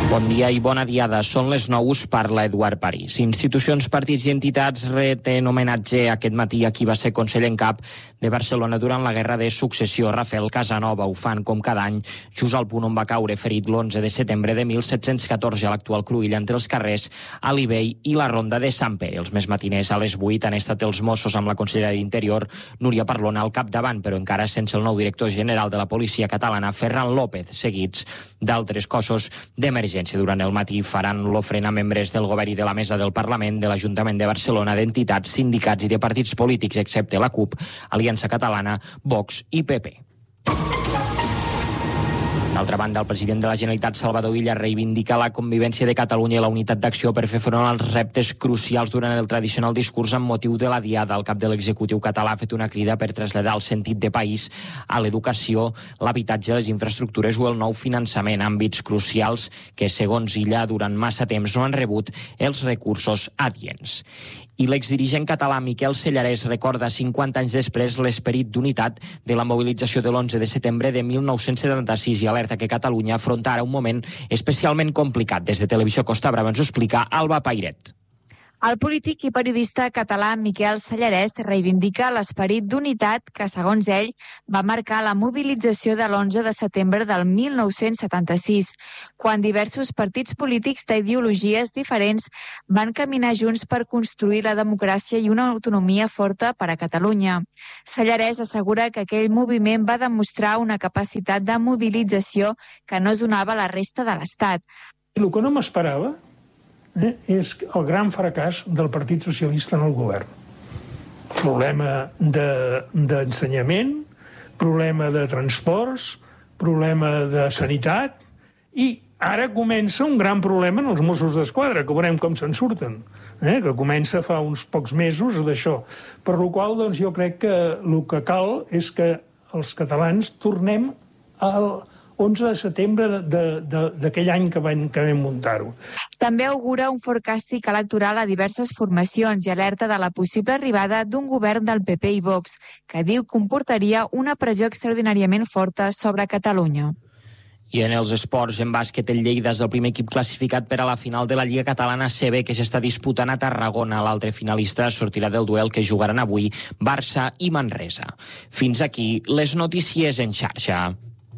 Bon dia i bona diada. Són les 9, us parla Eduard París. Institucions, partits i entitats reten homenatge aquest matí a qui va ser conseller en cap de Barcelona durant la Guerra de Successió. Rafael Casanova ho fan com cada any, just al punt on va caure ferit l'11 de setembre de 1714 a l'actual cruïlla entre els carrers Alibell i la Ronda de Sant Pere. Els més matiners a les 8 han estat els Mossos amb la consellera d'Interior, Núria Parlon, al capdavant, però encara sense el nou director general de la policia catalana, Ferran López, seguits d'altres cossos d'emergència. Durant el matí faran l'ofrena membres del govern i de la mesa del Parlament, de l'Ajuntament de Barcelona, d'entitats, sindicats i de partits polítics, excepte la CUP, Aliança Catalana, Vox i PP. D'altra banda, el president de la Generalitat, Salvador Illa, reivindica la convivència de Catalunya i la unitat d'acció per fer front als reptes crucials durant el tradicional discurs amb motiu de la Diada. El cap de l'executiu català ha fet una crida per traslladar el sentit de país a l'educació, l'habitatge, les infraestructures o el nou finançament, àmbits crucials que, segons Illa, durant massa temps no han rebut els recursos adients. I l'exdirigent català Miquel Sellarès recorda 50 anys després l'esperit d'unitat de la mobilització de l'11 de setembre de 1976 i alerta que Catalunya afronta ara un moment especialment complicat. Des de Televisió Costa Brava ens ho explica Alba Pairet. El polític i periodista català Miquel Sellarès reivindica l'esperit d'unitat que, segons ell, va marcar la mobilització de l'11 de setembre del 1976, quan diversos partits polítics d'ideologies diferents van caminar junts per construir la democràcia i una autonomia forta per a Catalunya. Sellarès assegura que aquell moviment va demostrar una capacitat de mobilització que no es donava a la resta de l'Estat. El que no m'esperava és el gran fracàs del Partit Socialista en el govern. Problema d'ensenyament, problema de transports, problema de sanitat, i ara comença un gran problema en els Mossos d'Esquadra, que veurem com se'n surten, que comença fa uns pocs mesos d'això. Per la qual cosa, jo crec que el que cal és que els catalans tornem al 11 de setembre d'aquell any que vam muntar-ho. També augura un fort càstig electoral a diverses formacions i alerta de la possible arribada d'un govern del PP i Vox, que diu comportaria una pressió extraordinàriament forta sobre Catalunya. I en els esports, en bàsquet, el Lleida és el primer equip classificat per a la final de la Lliga Catalana CB, que s'està disputant a Tarragona. L'altre finalista sortirà del duel que jugaran avui Barça i Manresa. Fins aquí les notícies en xarxa.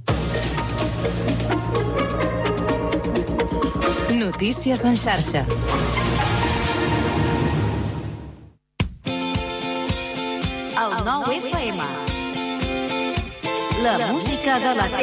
Notícies en xarxa. El 9 FM. La música de la